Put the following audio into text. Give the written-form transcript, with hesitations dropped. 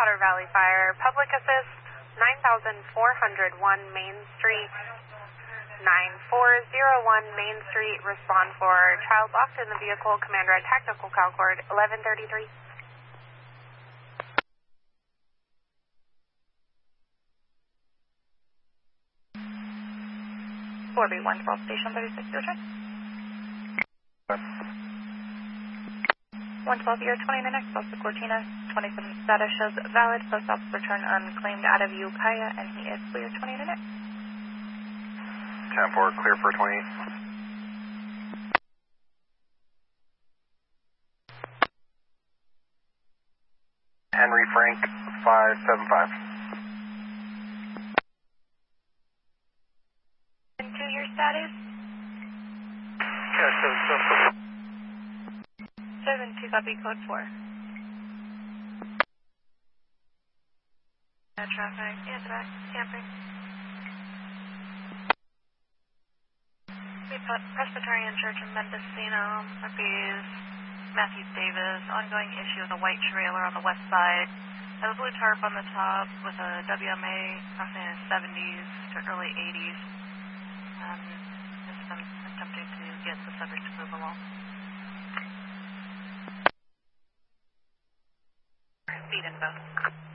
Otter Valley Fire, Public Assist, 9401 Main Street, 9401 Main Street, respond for child locked in the vehicle, Commander at Tactical Calcord, 1133. 4B112 Station 36, your turn. 112, you're 29 next, Delta Cortina, 27 status shows valid, post office return unclaimed out of Ukiah, and he is clear 29 next. 10-4, clear for 28. Henry Frank, 575. Status? Yeah, so 7-2, copy code 4. Traffic, back, camping. Presbyterian Church in Mendocino, Murphy's, Matthew Davis, ongoing issue with a white trailer on the west side. Has a blue tarp on the top with a WMA approximately in the 70s to early 80s. Just attempting to get the subject to move along. Speed info.